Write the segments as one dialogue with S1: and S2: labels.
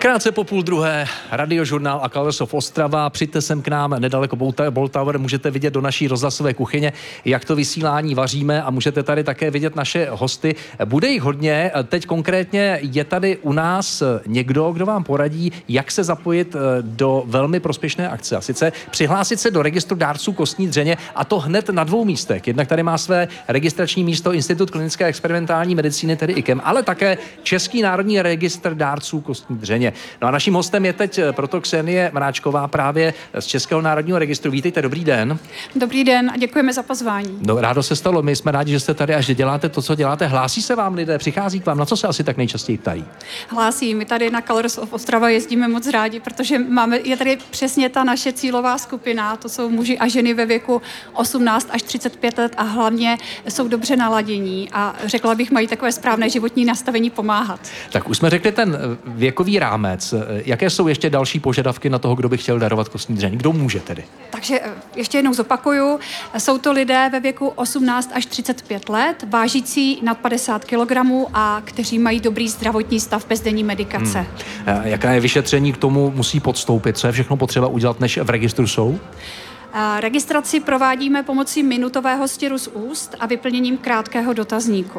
S1: Krátce po 12:30, Radiožurnál a Colors of Ostrava. Přijďte sem k nám nedaleko Bolt Tower, můžete vidět do naší rozhlasové kuchyně, jak to vysílání vaříme a můžete tady také vidět naše hosty. Bude jich hodně, teď konkrétně je tady u nás někdo, kdo vám poradí, jak se zapojit do velmi prospěšné akce. A sice přihlásit se do registru dárců kostní dřeně, a to hned na 2 místech. Jednak tady má své registrační místo Institut klinické a experimentální medicíny, tedy IKEM, ale také Český národní registr dárců kostní dřeně. No a naším hostem je teď proto Ksenie Mráčková právě z Českého národního registru. Vítejte, dobrý den.
S2: Dobrý den a děkujeme za pozvání.
S1: No, rádo se stalo, my jsme rádi, že jste tady a že děláte to, co děláte. Hlásí se vám lidé, přichází k vám, na co se asi tak nejčastěji ptají?
S2: Hlásí, my tady na Colors of Ostrava jezdíme moc rádi, protože je tady přesně ta naše cílová skupina, to jsou muži a ženy ve věku 18 až 35 let a hlavně jsou dobře naladění a řekla bych, mají takové správné životní nastavení pomáhat.
S1: Tak už jsme řekli ten věkový rámec. Jaké jsou ještě další požadavky na toho, kdo by chtěl darovat kostní dřeň? Kdo může tedy?
S2: Takže ještě jednou zopakuju. Jsou to lidé ve věku 18 až 35 let, vážící nad 50 kg a kteří mají dobrý zdravotní stav bez denní medikace.
S1: Jaké vyšetření k tomu musí podstoupit? Co je všechno potřeba udělat, než v registru jsou?
S2: Registraci provádíme pomocí minutového stěru z úst a vyplněním krátkého dotazníku.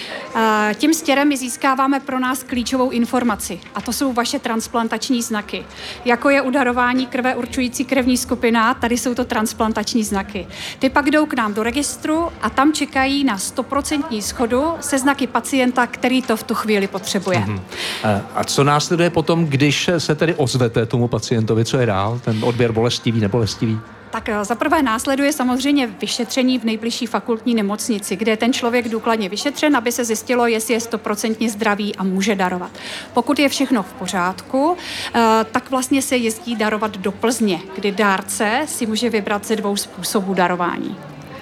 S2: Tím stěrem my získáváme pro nás klíčovou informaci a to jsou vaše transplantační znaky. Jako je u darování krve určující krevní skupina, tady jsou to transplantační znaky. Ty pak jdou k nám do registru a tam čekají na 100% shodu se znaky pacienta, který to v tu chvíli potřebuje.
S1: A co následuje potom, když se tedy ozvete tomu pacientovi, co je dál? Ten odběr bolestivý, nebolestivý?
S2: Tak zaprvé následuje samozřejmě vyšetření v nejbližší fakultní nemocnici, kde je ten člověk důkladně vyšetřen, aby se zjistilo, jestli je 100% zdravý a může darovat. Pokud je všechno v pořádku, tak vlastně se jezdí darovat do Plzně, kdy dárce si může vybrat ze 2 způsobů darování.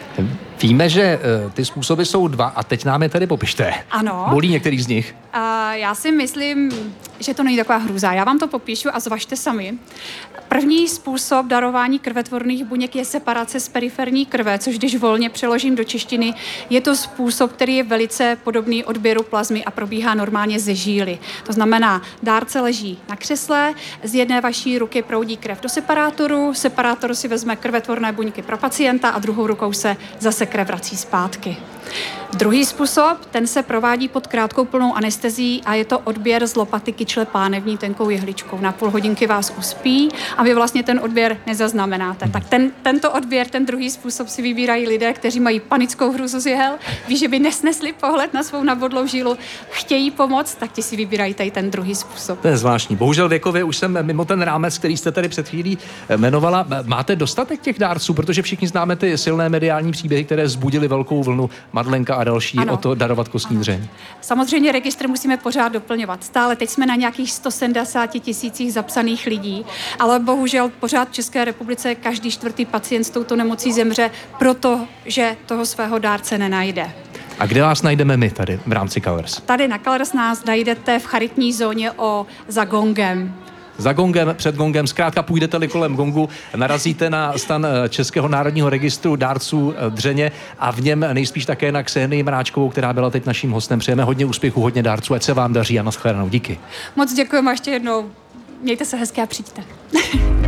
S1: Víme, že ty způsoby jsou 2 a teď nám je tady popište.
S2: Ano.
S1: Bolí některý z nich?
S2: Já si myslím, že to není taková hrůza. Já vám to popíšu a zvažte sami. První způsob darování krvetvorných buněk je separace z periferní krve, což když volně přeložím do češtiny, je to způsob, který je velice podobný odběru plazmy a probíhá normálně ze žíly. To znamená, dárce leží na křesle, z jedné vaší ruky proudí krev do separátoru, separátor si vezme krvetvorné buňky pro pacienta a druhou rukou se zase krev vrací zpátky. Druhý způsob, ten se provádí pod krátkou plnou anestezií a je to odběr z lopaty kyčle pánevní tenkou jehličkou. Na půl hodinky vás uspí a vy vlastně ten odběr nezaznamenáte. Tak tento odběr, ten druhý způsob si vybírají lidé, kteří mají panickou hrůzu z jehel, ví, že by nesnesli pohled na svou nabodlou žílu, chtějí pomoct, tak ti si vybírají tady ten druhý způsob.
S1: To je zvláštní. Bohužel věkově už jsem mimo ten rámec, který jste tady před chvílí jmenovala. Máte dostatek těch dárců, protože všichni známe ty silné mediální příběhy, které vzbudily velkou vlnu, Madlenka a další, ano, o to darovat kostní dřeň.
S2: Samozřejmě registr musíme pořád doplňovat. Stále teď jsme na nějakých 170 000 zapsaných lidí, ale bohužel pořád v České republice každý 4. pacient s touto nemocí zemře, protože toho svého dárce nenajde.
S1: A kde vás najdeme my tady v rámci Colors?
S2: Tady na Colors nás najdete v charitní zóně za gongem.
S1: Za gongem, před gongem, zkrátka půjdete-li kolem gongu, narazíte na stan Českého národního registru dárců dřeně a v něm nejspíš také na Ksenii Mráčkovou, která byla teď naším hostem. Přejeme hodně úspěchu, hodně dárců, ať se vám daří a nashledanou. Díky.
S2: Moc děkujeme ještě jednou. Mějte se hezky a přijďte.